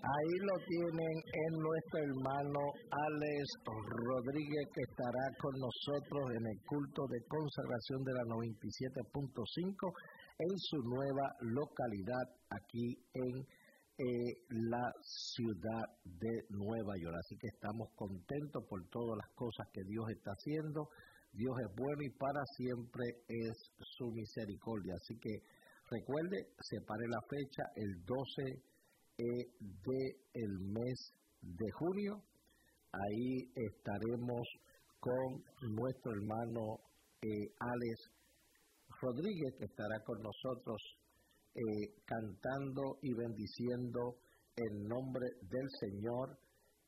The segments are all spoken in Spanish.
Ahí lo tienen, en nuestro hermano Alex Rodríguez, que estará con nosotros en el culto de consagración de la 97.5 en su nueva localidad aquí en la ciudad de Nueva York. Así que estamos contentos por todas las cosas que Dios está haciendo. Dios es bueno y para siempre es su misericordia. Así que recuerde, separe la fecha el 12 del mes de junio. Ahí estaremos con nuestro hermano Alex Rodríguez, que estará con nosotros cantando y bendiciendo el nombre del Señor.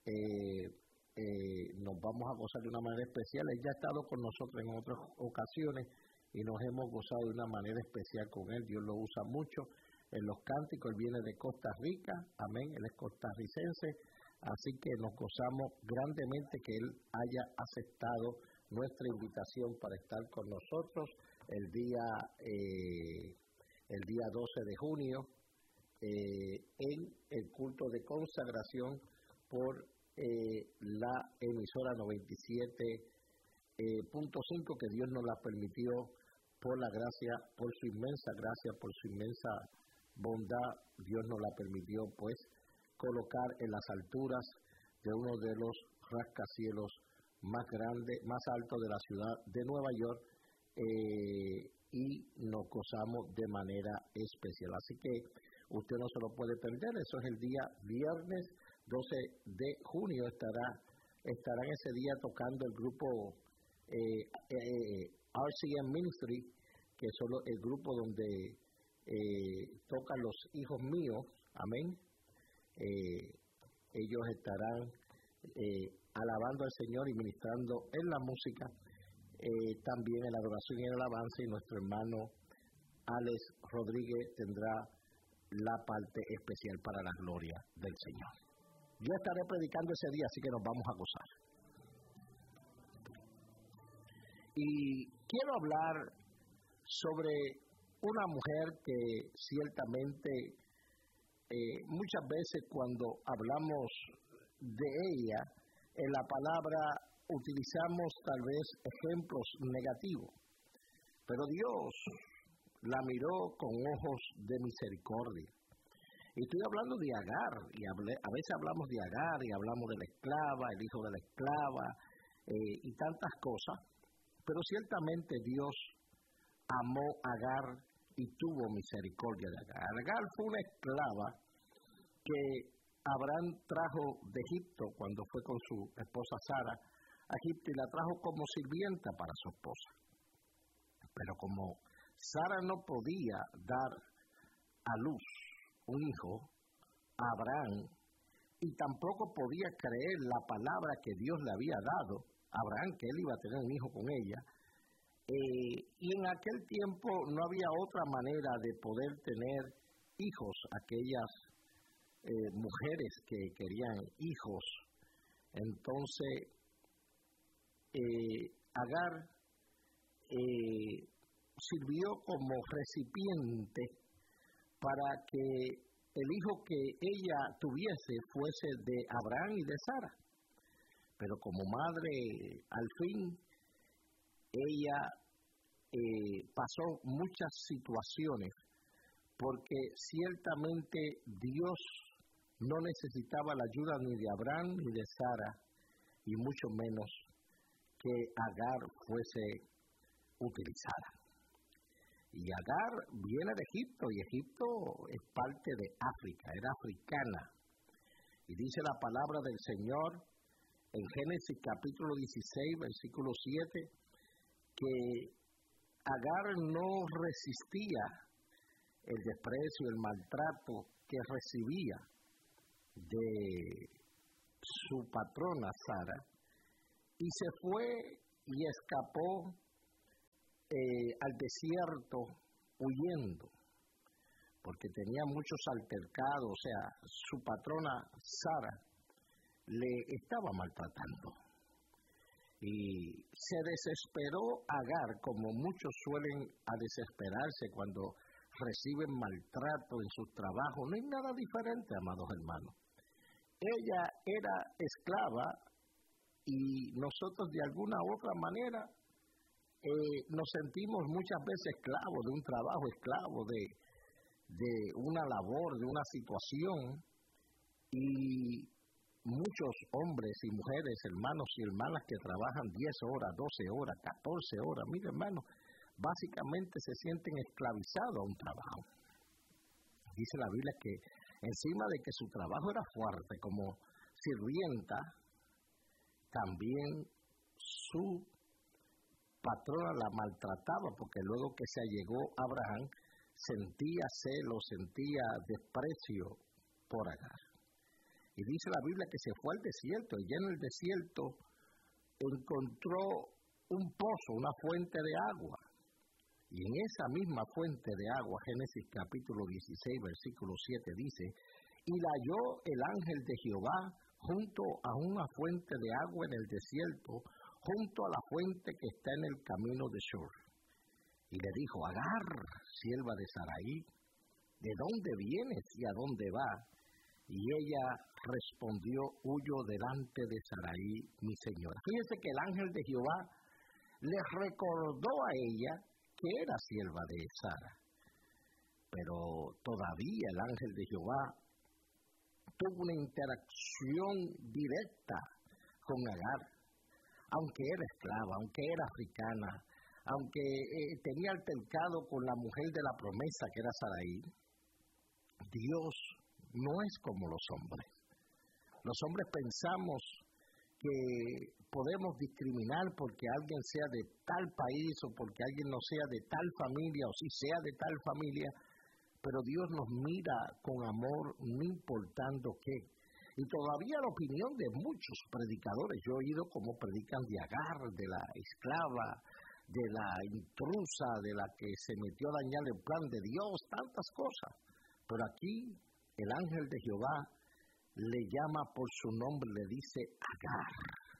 Nos vamos a gozar de una manera especial. Él ya ha estado con nosotros en otras ocasiones y nos hemos gozado de una manera especial con él. Dios lo usa mucho en los cánticos. Él viene de Costa Rica, amén, él es costarricense, así que nos gozamos grandemente que él haya aceptado nuestra invitación para estar con nosotros el día 12 de junio en el culto de consagración por la emisora 97.5, que Dios nos la permitió por la gracia, por su inmensa gracia, por su inmensa bondad. Dios nos la permitió pues colocar en las alturas de uno de los rascacielos más grandes, más altos de la ciudad de Nueva York, y nos gozamos de manera especial. Así que usted no se lo puede perder. Eso es el día viernes 12 de junio. Estarán ese día tocando el grupo RCM Ministry, que es el grupo donde tocan los hijos míos, amén. Ellos estarán alabando al Señor y ministrando en la música, también en la adoración y en el alabanza, y nuestro hermano Alex Rodríguez tendrá la parte especial para la gloria del Señor. Yo estaré predicando ese día, así que nos vamos a gozar. Y quiero hablar sobre una mujer que ciertamente muchas veces cuando hablamos de ella, en la palabra utilizamos tal vez ejemplos negativos, pero Dios la miró con ojos de misericordia. Y estoy hablando de Agar, y a veces hablamos de Agar y hablamos de la esclava, el hijo de la esclava, y tantas cosas, pero ciertamente Dios amó a Agar y tuvo misericordia de Agar. Agar fue una esclava que Abraham trajo de Egipto cuando fue con su esposa Sara a Egipto, y la trajo como sirvienta para su esposa. Pero como Sara no podía dar a luz un hijo a Abraham, y tampoco podía creer la palabra que Dios le había dado a Abraham, que él iba a tener un hijo con ella, y en aquel tiempo no había otra manera de poder tener hijos, aquellas mujeres que querían hijos. Entonces Agar sirvió como recipiente para que el hijo que ella tuviese fuese de Abraham y de Sara. Pero como madre, al fin, ella pasó muchas situaciones, porque ciertamente Dios no necesitaba la ayuda ni de Abraham ni de Sara, y mucho menos que Agar fuese utilizada. Y Agar viene de Egipto, y Egipto es parte de África, era africana. Y dice la palabra del Señor en Génesis capítulo 16, versículo 7, que Agar no resistía el desprecio, el maltrato que recibía de su patrona Sara, y se fue y escapó al desierto huyendo, porque tenía muchos altercados. O sea, su patrona Sara le estaba maltratando. Y se desesperó Agar, como muchos suelen a desesperarse cuando reciben maltrato en sus trabajos. No hay nada diferente, amados hermanos. ella era esclava y nosotros de alguna u otra manera nos sentimos muchas veces esclavos de un trabajo, esclavos de una labor, de una situación, y muchos hombres y mujeres, hermanos y hermanas que trabajan 10 horas, 12 horas, 14 horas, mire hermano, básicamente se sienten esclavizados a un trabajo. Dice la Biblia que encima de que su trabajo era fuerte como sirvienta, también su patrona la maltrataba, porque luego que se allegó Abraham, sentía celos, sentía desprecio por Agar. Y dice la Biblia que se fue al desierto, y en el desierto encontró un pozo, una fuente de agua. Y en esa misma fuente de agua, Génesis capítulo 16, versículo 7 dice, y la halló el ángel de Jehová junto a una fuente de agua en el desierto, junto a la fuente que está en el camino de Shur. Y le dijo, Agar, sierva de Sarai, ¿de dónde vienes y a dónde vas? Y ella respondió, huyo delante de Sarai, mi señora. Fíjense que el ángel de Jehová le recordó a ella que era sierva de Sara. Pero todavía el ángel de Jehová tuvo una interacción directa con Agar. Aunque era esclava, aunque era africana, aunque tenía altercado con la mujer de la promesa que era Sarai, Dios no es como los hombres. Los hombres pensamos que podemos discriminar porque alguien sea de tal país o porque alguien no sea de tal familia o si sea de tal familia, pero Dios nos mira con amor, no importando qué. Y todavía la opinión de muchos predicadores, yo he oído cómo predican de Agar, de la esclava, de la intrusa, de la que se metió a dañar el plan de Dios, tantas cosas. Pero aquí el ángel de Jehová le llama por su nombre, le dice Agar,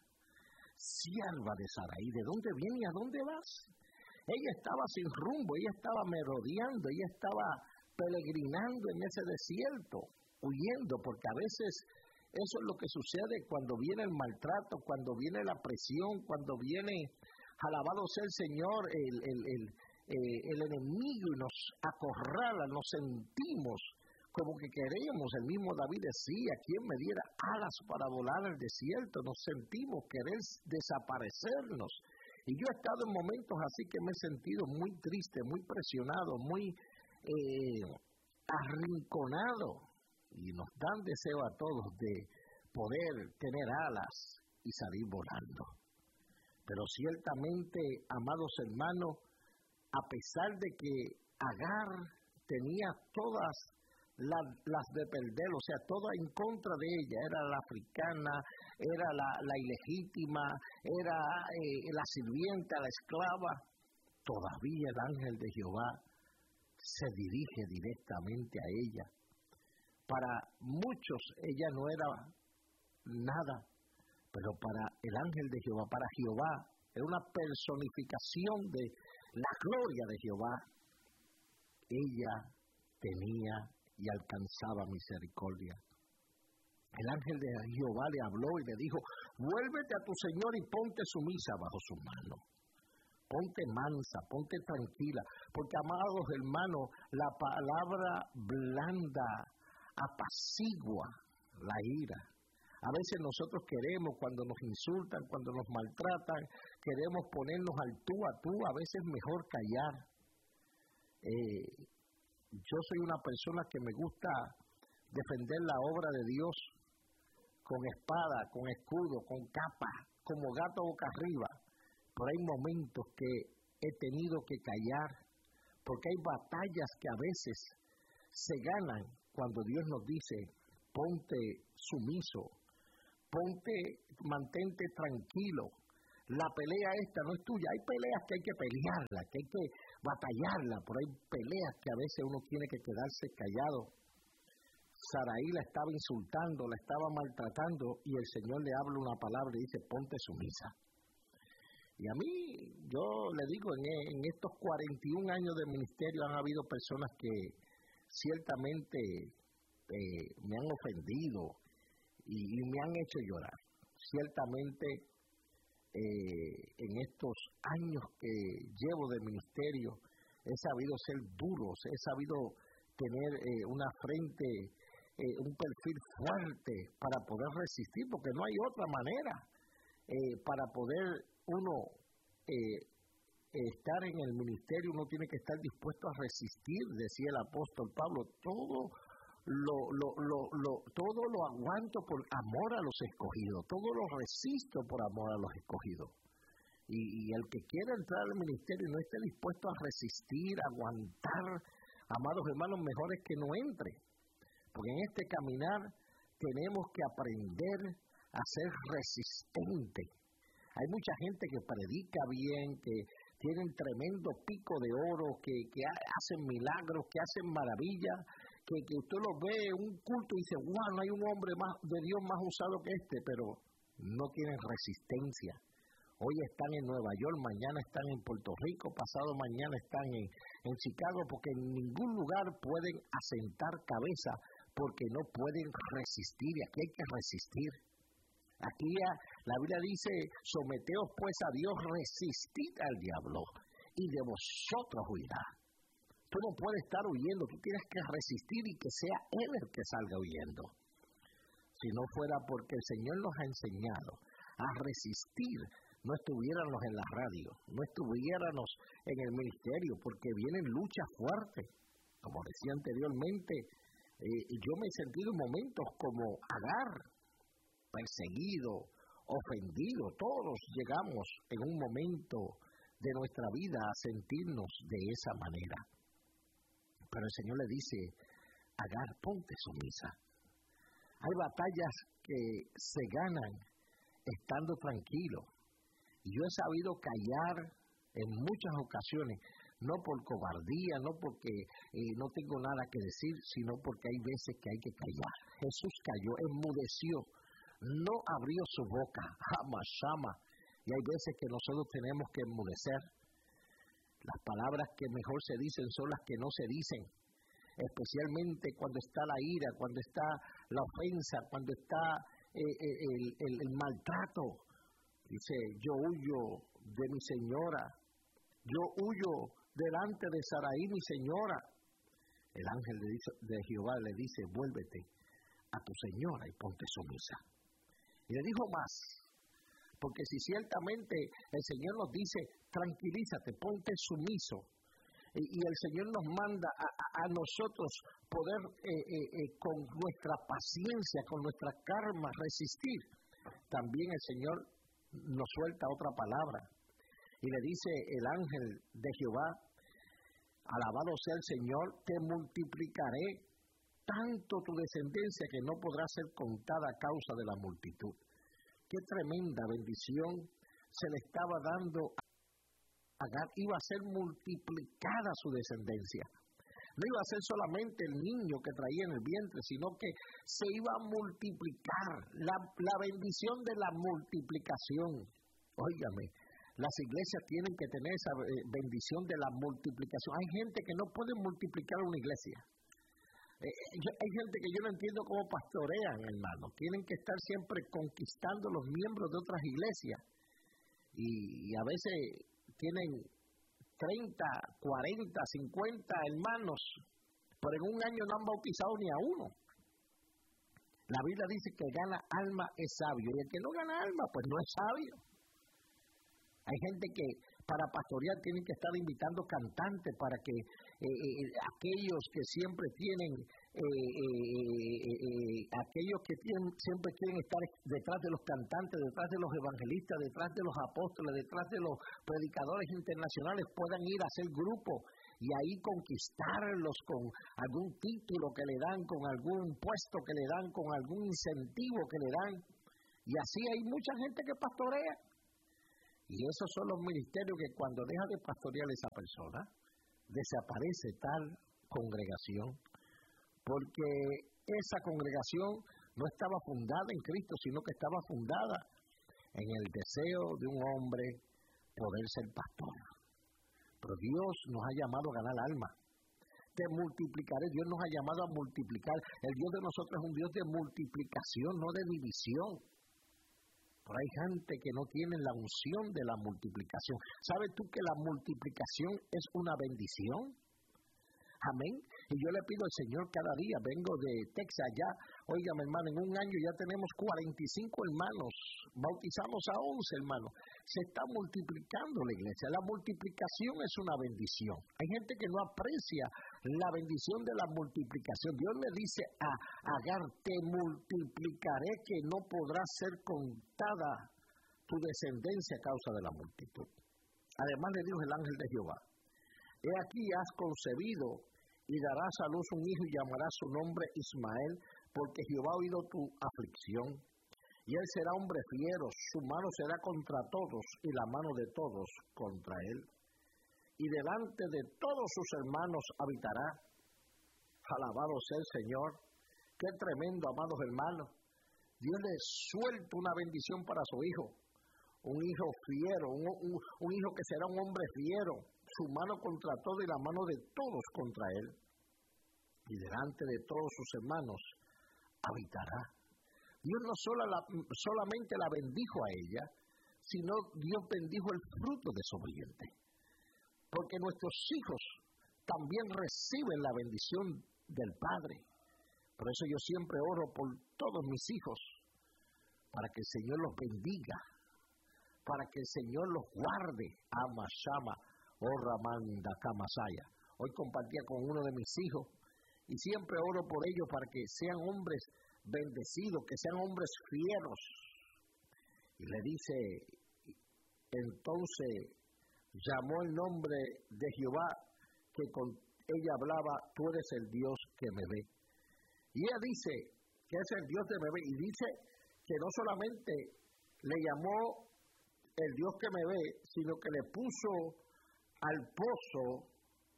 sierva de Sarai, ¿de dónde viene y a dónde vas? Ella estaba sin rumbo, ella estaba merodeando, ella estaba peregrinando en ese desierto, huyendo, porque a veces eso es lo que sucede cuando viene el maltrato, cuando viene la presión, cuando viene, alabado sea el Señor, el enemigo y nos acorrala, nos sentimos como que queremos. El mismo David decía, ¿quién me diera alas para volar al desierto? Nos sentimos querer desaparecernos. Y yo he estado en momentos así que me he sentido muy triste, muy presionado, muy arrinconado. Y nos dan deseo a todos de poder tener alas y salir volando. Pero ciertamente, amados hermanos, a pesar de que Agar tenía todas las de perder, o sea, toda en contra de ella, era la africana, era la ilegítima, era la sirvienta, la esclava, todavía el ángel de Jehová se dirige directamente a ella. Para muchos ella no era nada, pero para el ángel de Jehová, para Jehová, era una personificación de la gloria de Jehová. Ella tenía y alcanzaba misericordia. El ángel de Jehová le habló y le dijo, vuélvete a tu Señor y ponte sumisa bajo su mano. Ponte mansa, ponte tranquila, porque, amados hermanos, la palabra blanda apacigua la ira. A veces nosotros queremos, cuando nos insultan, cuando nos maltratan, queremos ponernos al tú a tú, a veces mejor callar. Yo soy una persona que me gusta defender la obra de Dios con espada, con escudo, con capa, como gato boca arriba. Pero hay momentos que he tenido que callar, porque hay batallas que a veces se ganan cuando Dios nos dice, ponte sumiso, mantente tranquilo. La pelea esta no es tuya. Hay peleas que hay que pelearla, que hay que batallarla, pero hay peleas que a veces uno tiene que quedarse callado. Sarai la estaba insultando, la estaba maltratando, y el Señor le habla una palabra y dice, ponte sumisa. Y a mí, yo le digo, en estos 41 años de ministerio han habido personas que ciertamente me han ofendido y me han hecho llorar. Ciertamente, en estos años que llevo de ministerio, he sabido ser duro, he sabido tener una frente, un perfil fuerte para poder resistir, porque no hay otra manera para poder uno estar en el ministerio. Uno tiene que estar dispuesto a resistir, decía el apóstol Pablo. Todo lo aguanto por amor a los escogidos, todo lo resisto por amor a los escogidos. Y el que quiera entrar al ministerio y no esté dispuesto a resistir, a aguantar, amados hermanos, mejor es que no entre. Porque en este caminar tenemos que aprender a ser resistente. Hay mucha gente que predica bien, que tienen tremendo pico de oro, que hacen milagros, que hacen maravillas, que usted lo ve en un culto y dice, wow, no hay un hombre más de Dios más usado que este, pero no tienen resistencia. Hoy están en Nueva York, mañana están en Puerto Rico, pasado mañana están en Chicago, porque en ningún lugar pueden asentar cabeza, porque no pueden resistir, y aquí hay que resistir. Aquí la Biblia dice, someteos pues a Dios, resistid al diablo, y de vosotros huirá. Tú no puedes estar huyendo, tú tienes que resistir y que sea Él el que salga huyendo. Si no fuera porque el Señor nos ha enseñado a resistir, no estuviéramos en la radio, no estuviéramos en el ministerio, porque vienen luchas fuertes. Como decía anteriormente, yo me he sentido en momentos como Agar, perseguido, ofendido. Todos llegamos en un momento de nuestra vida a sentirnos de esa manera. Pero el Señor le dice, Agar, ponte sumisa. Hay batallas que se ganan estando tranquilo. Y yo he sabido callar en muchas ocasiones, no por cobardía, no porque no tengo nada que decir, sino porque hay veces que hay que callar. Jesús calló, enmudeció, no abrió su boca, jamás, llama. Y hay veces que nosotros tenemos que enmudecer. Las palabras que mejor se dicen son las que no se dicen, especialmente cuando está la ira, cuando está la ofensa, cuando está el maltrato. Dice, yo huyo de mi señora, yo huyo delante de Saraí, mi señora. El ángel de Jehová le dice, vuélvete a tu señora y ponte sumisa. Y le dijo más, porque si ciertamente el Señor nos dice, tranquilízate, ponte sumiso, y el Señor nos manda a nosotros poder con nuestra paciencia, con nuestra karma resistir, también el Señor nos suelta otra palabra y le dice el ángel de Jehová, alabado sea el Señor, te multiplicaré tanto tu descendencia que no podrá ser contada a causa de la multitud. Qué tremenda bendición se le estaba dando a Agar. Iba a ser multiplicada su descendencia. No iba a ser solamente el niño que traía en el vientre, sino que se iba a multiplicar. La bendición de la multiplicación. Óigame, las iglesias tienen que tener esa bendición de la multiplicación. Hay gente que no puede multiplicar una iglesia. Hay gente que yo no entiendo cómo pastorean, hermano. Tienen que estar siempre conquistando los miembros de otras iglesias. Y a veces tienen 30, 40, 50 hermanos, pero en un año no han bautizado ni a uno. La Biblia dice que gana alma es sabio, y el que no gana alma, pues no es sabio. Hay gente que para pastorear tienen que estar invitando cantantes para que aquellos que siempre tienen, siempre quieren estar detrás de los cantantes, detrás de los evangelistas, detrás de los apóstoles, detrás de los predicadores internacionales, puedan ir a hacer grupo y ahí conquistarlos con algún título que le dan, con algún puesto que le dan, con algún incentivo que le dan. Y así hay mucha gente que pastorea. Y esos son los ministerios que cuando deja de pastorear esa persona, desaparece tal congregación, porque esa congregación no estaba fundada en Cristo, sino que estaba fundada en el deseo de un hombre poder ser pastor. Pero Dios nos ha llamado a ganar alma. te multiplicaré. Dios nos ha llamado a multiplicar. El Dios de nosotros es un Dios de multiplicación, no de división. Pero hay gente que no tiene la unción de la multiplicación. ¿Sabes tú que la multiplicación es una bendición? Amén. Y yo le pido al Señor cada día, vengo de Texas ya, óigame hermano, en un año ya tenemos 45 hermanos, bautizamos a 11 hermanos. Se está multiplicando la iglesia. La multiplicación es una bendición. Hay gente que no aprecia la bendición de la multiplicación. Dios le dice a Agar, te multiplicaré que no podrá ser contada tu descendencia a causa de la multitud. Además le dijo el ángel de Jehová, he aquí has concebido y darás a luz un hijo y llamarás su nombre Ismael, porque Jehová ha oído tu aflicción. Y él será hombre fiero, su mano será contra todos y la mano de todos contra él. Y delante de todos sus hermanos habitará. Alabado sea el Señor. Qué tremendo, amados hermanos. Dios le suelta una bendición para su hijo. Un hijo fiero, un hijo que será un hombre fiero. Su mano contra todo y la mano de todos contra él. Y delante de todos sus hermanos habitará. Dios no solamente la bendijo a ella, sino Dios bendijo el fruto de su vientre. Porque nuestros hijos también reciben la bendición del Padre. Por eso yo siempre oro por todos mis hijos, para que el Señor los bendiga, para que el Señor los guarde. Ama, Shama, Ramanda, Kamasaya. Hoy compartía con uno de mis hijos y siempre oro por ellos para que sean hombres bendecidos, que sean hombres fieros. Y le dice, entonces llamó el nombre de Jehová, que con ella hablaba, tú eres el Dios que me ve. Y ella dice que es el Dios que me ve, y dice que no solamente le llamó el Dios que me ve, sino que le puso al pozo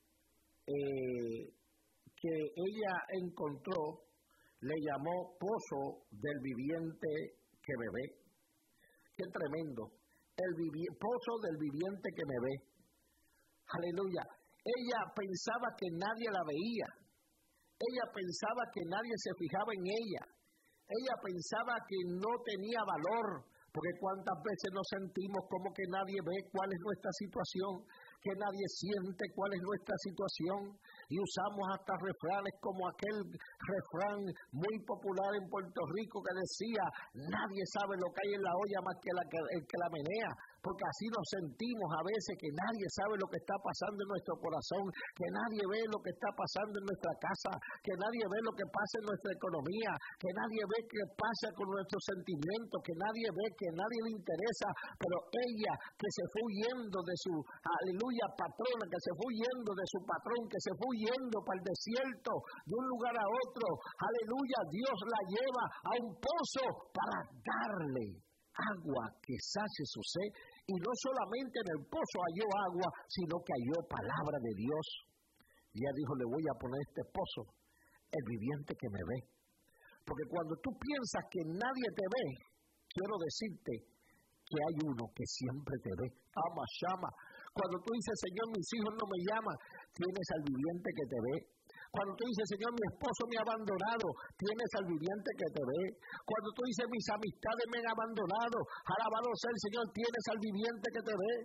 que ella encontró, le llamó pozo del viviente que me ve. Qué tremendo. Pozo del viviente que me ve. Aleluya. Ella pensaba que nadie la veía. Ella pensaba que nadie se fijaba en ella. Ella pensaba que no tenía valor. Porque cuántas veces nos sentimos como que nadie ve cuál es nuestra situación, que nadie siente cuál es nuestra situación, y usamos hasta refranes como aquel refrán muy popular en Puerto Rico que decía, nadie sabe lo que hay en la olla más que el que la menea, porque así nos sentimos a veces, que nadie sabe lo que está pasando en nuestro corazón, que nadie ve lo que está pasando en nuestra casa, que nadie ve lo que pasa en nuestra economía, que nadie ve qué pasa con nuestros sentimientos, que nadie ve, que a nadie le interesa, pero ella que se fue huyendo de su, aleluya, patrona, que se fue huyendo de su patrón, que se fue huyendo para el desierto, de un lugar a otro, aleluya, Dios la lleva a un pozo para darle agua que sacie su sed, y no solamente en el pozo halló agua, sino que halló palabra de Dios. Y ella dijo, le voy a poner este pozo, el viviente que me ve. Porque cuando tú piensas que nadie te ve, quiero decirte que hay uno que siempre te ve. Ama, Shama. Cuando tú dices, Señor, mis hijos no me llaman, tienes al viviente que te ve. Cuando tú dices, Señor, mi esposo me ha abandonado, tienes al viviente que te ve. Cuando tú dices, mis amistades me han abandonado, alabado sea el Señor, tienes al viviente que te ve.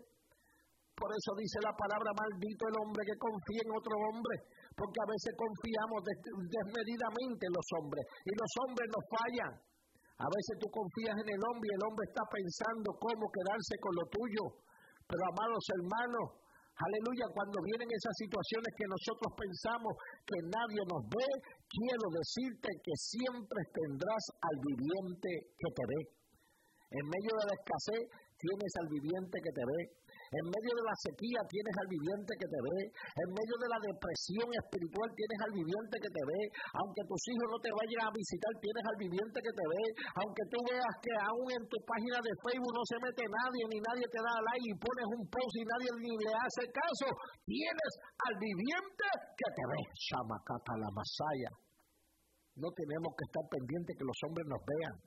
Por eso dice la palabra, maldito el hombre que confía en otro hombre, porque a veces confiamos desmedidamente en los hombres, y los hombres nos fallan. A veces tú confías en el hombre y el hombre está pensando cómo quedarse con lo tuyo. Pero amados hermanos, aleluya, cuando vienen esas situaciones que nosotros pensamos que nadie nos ve, quiero decirte que siempre tendrás al viviente que te ve. En medio de la escasez tienes al viviente que te ve. En medio de la sequía tienes al viviente que te ve. En medio de la depresión espiritual tienes al viviente que te ve. Aunque tus hijos no te vayan a visitar, tienes al viviente que te ve. Aunque tú veas que aún en tu página de Facebook no se mete nadie, ni nadie te da like y pones un post y nadie ni le hace caso, tienes al viviente que te ve. Shamakata la Masaya. No tenemos que estar pendientes que los hombres nos vean.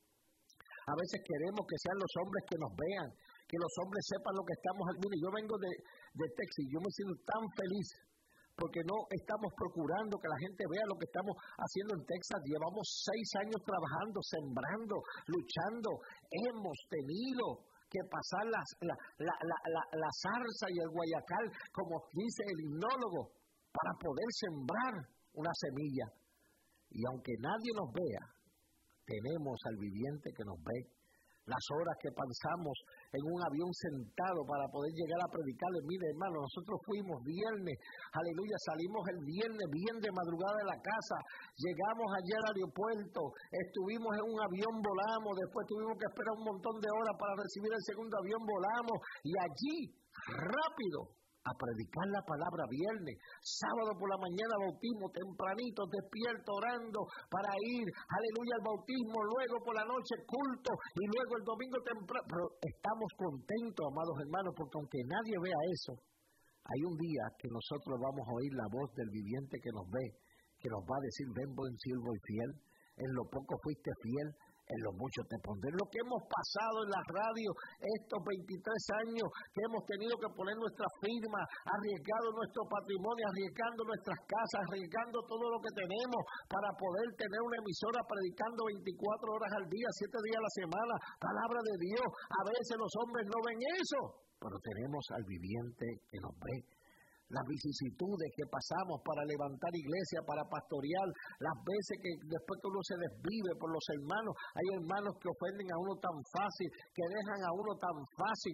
A veces queremos que sean los hombres que nos vean, que los hombres sepan lo que estamos haciendo. Yo vengo de Texas y yo me siento tan feliz porque no estamos procurando que la gente vea lo que estamos haciendo en Texas. Llevamos 6 años trabajando, sembrando, luchando. Hemos tenido que pasar la zarza y el guayacal, como dice el himnólogo, para poder sembrar una semilla. Y aunque nadie nos vea, tenemos al viviente que nos ve. Las horas que pasamos en un avión sentado para poder llegar a predicarle. Mire, hermano, nosotros fuimos viernes, aleluya, salimos el viernes bien de madrugada de la casa, llegamos allá al aeropuerto, estuvimos en un avión, volamos, después tuvimos que esperar un montón de horas para recibir el segundo avión, volamos, y allí, rápido, a predicar la palabra viernes, sábado por la mañana bautismo, tempranito, despierto, orando para ir, aleluya, al bautismo, luego por la noche culto, y luego el domingo temprano. Pero estamos contentos, amados hermanos, porque aunque nadie vea eso, hay un día que nosotros vamos a oír la voz del viviente que nos ve, que nos va a decir: ven, buen siervo y fiel, en lo poco fuiste fiel, en lo mucho te pondré. Lo que hemos pasado en la radio estos 23 años, que hemos tenido que poner nuestra firma, arriesgando nuestro patrimonio, arriesgando nuestras casas, arriesgando todo lo que tenemos para poder tener una emisora predicando 24 horas al día, 7 días a la semana, palabra de Dios. A veces los hombres no ven eso, pero tenemos al viviente que nos ve. Las vicisitudes que pasamos para levantar iglesia, para pastorear, las veces que después que uno se desvive por los hermanos, hay hermanos que ofenden a uno tan fácil, que dejan a uno tan fácil,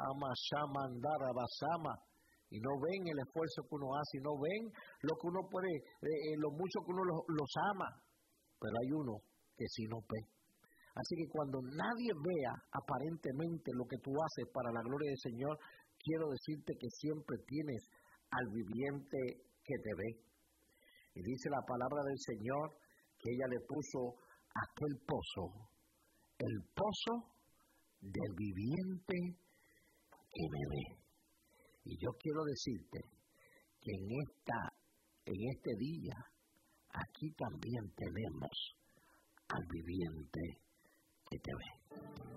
y no ven el esfuerzo que uno hace, y no ven lo que uno puede, lo mucho que uno los ama, pero hay uno que sí no ve. Así que cuando nadie vea aparentemente lo que tú haces para la gloria del Señor, quiero decirte que siempre tienes al viviente que te ve. Y dice la palabra del Señor que ella le puso aquel pozo, el pozo del viviente que me ve. Y yo quiero decirte que en este día, aquí también tenemos al viviente que te ve.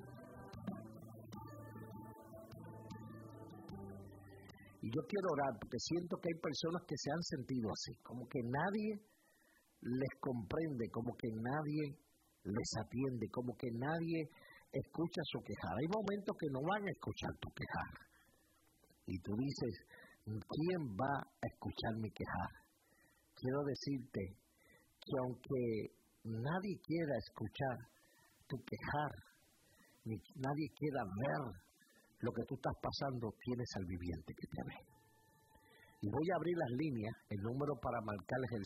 Y yo quiero orar porque siento que hay personas que se han sentido así, como que nadie les comprende, como que nadie les atiende, como que nadie escucha su quejar. Hay momentos que no van a escuchar tu quejar. Y tú dices, ¿quién va a escuchar mi quejar? Quiero decirte que aunque nadie quiera escuchar tu quejar, ni nadie quiera ver lo que tú estás pasando, tienes al viviente que te ve. Y voy a abrir las líneas. El número para marcarles el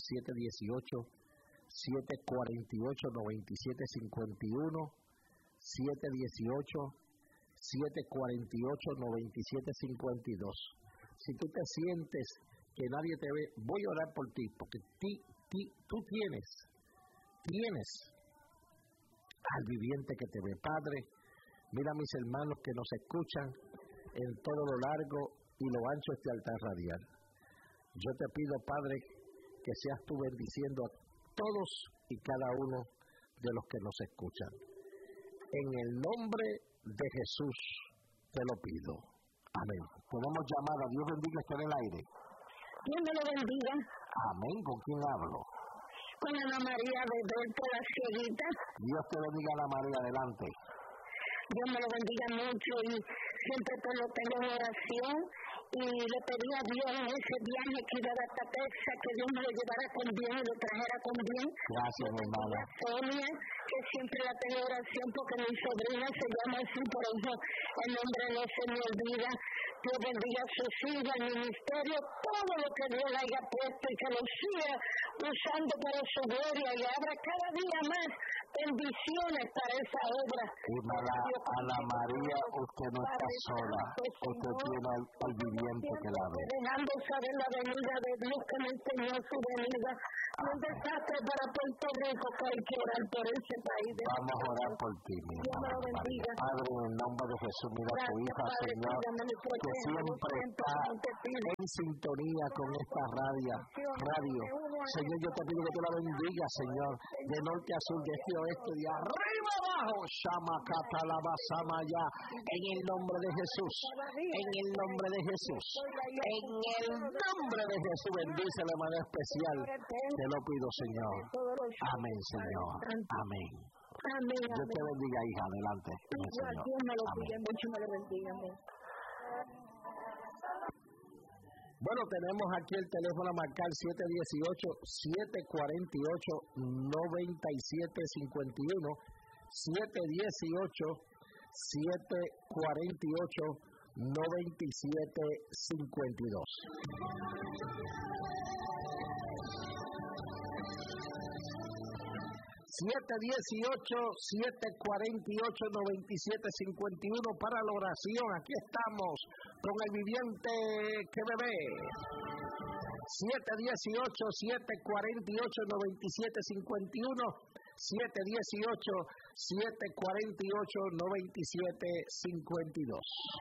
718-748-9751, 718-748-9752. Si tú te sientes que nadie te ve, voy a orar por ti, porque tú tienes al viviente que te ve. Padre, mira a mis hermanos que nos escuchan en todo lo largo y lo ancho de este altar radial. Yo te pido, Padre, que seas tú bendiciendo a todos y cada uno de los que nos escuchan. En el nombre de Jesús te lo pido. Amén. Tenemos llamada. Dios bendiga, está en el aire. Dios me lo bendiga. Amén. ¿Con quién hablo? Con Ana María de Delta, la Cieguita. Dios te bendiga, Ana María. Adelante. Dios me lo bendiga mucho y siempre te lo tengo en oración. Y le pedí a Dios en ese viaje que iba hasta Texas, que Dios me lo llevara con bien y lo trajera con bien. Gracias, mi hermana. Sonia, que siempre la tengo en oración porque mi sobrina se llama así, por eso el nombre no se me olvida. Dios bendiga a sus hijos, al ministerio, todo lo que Dios le haya puesto y que lo siga usando para su gloria y abra cada día más bendiciones para esa obra. Hermana Ana María, usted no está sola, usted tiene al viviente que la ve. Dejando saber la venida de Dios que me enseñó su venida. Un desastre para Puerto Rico, que hay que orar por ese país. Vamos a orar por ti, mi hermana María. Padre, en el nombre de Jesús, mira a tu hija, Señor, que siempre está en sintonía con esta radio. Señor, yo te pido que tú la bendigas, Señor, de norte a sur, de este a oeste, de arriba abajo. Shamakata la basamaya. En el nombre de Jesús. En el nombre de Jesús. En el nombre de Jesús. Bendice de manera especial. Te lo pido, Señor. Amén, Señor. Amén. Amén. Dios te bendiga, hija. Adelante. Igual, Dios me lo bendiga, mucho me lo bendiga. Amén. Bueno, tenemos aquí el teléfono a marcar 718-748-9751. 718-748-9752. para la oración. Aquí estamos con el viviente que bebé. 718-748-9751. 718-748-9752.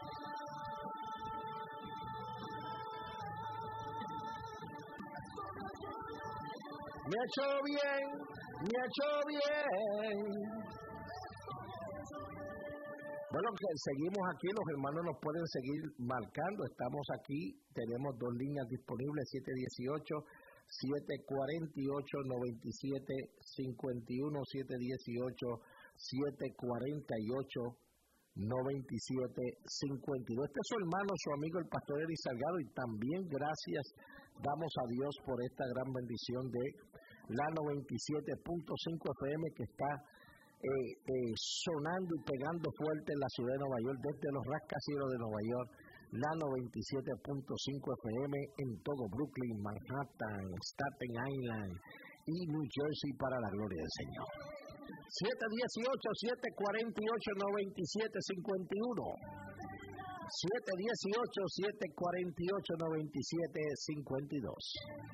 Me ha hecho bien. Bueno, que seguimos aquí, los hermanos nos pueden seguir marcando. Estamos aquí, tenemos dos líneas disponibles, 718-748-9751, 718-748-9752. Este es su hermano, su amigo, el pastor Eri Salgado, y también gracias damos a Dios por esta gran bendición de la 97.5 FM que está sonando y pegando fuerte en la ciudad de Nueva York, desde los rascacielos de Nueva York, la 97.5 FM en todo Brooklyn, Manhattan, Staten Island y New Jersey para la gloria del Señor. 718-748-9751. 718-748-9752.